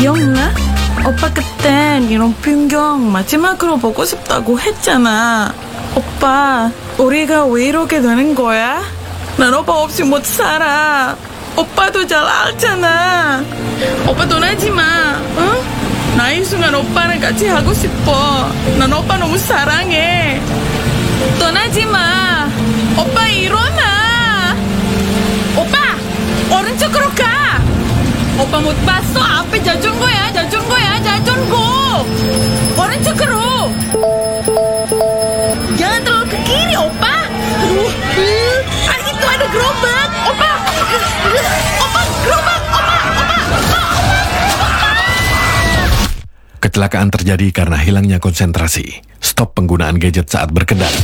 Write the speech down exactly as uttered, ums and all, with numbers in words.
기억나? 오빠 그땐 이런 풍경 마지막으로 보고 싶다고 했잖아. 오빠, 우리가 왜 이렇게 되는 거야? 난 오빠 없이 못 살아. 오빠도 잘 알잖아. 오빠 떠나지 마, 응? 나 이 순간 오빠랑 같이 하고 싶어. 난 오빠 너무 사랑해. 떠나지 마. 오빠 일어나. 오빠, 오른쪽으로 가. 오빠 못 봤어? 앞에 자전거야, 자전거야, 자전거. 오른쪽으로. Jangan terlalu ke kiri, opa. Aduh, ah, itu ada gerobak, opa. Opa, gerobak, opa, opa, opa, opa. Kecelakaan terjadi karena hilangnya konsentrasi. Stop penggunaan gadget saat berkendara.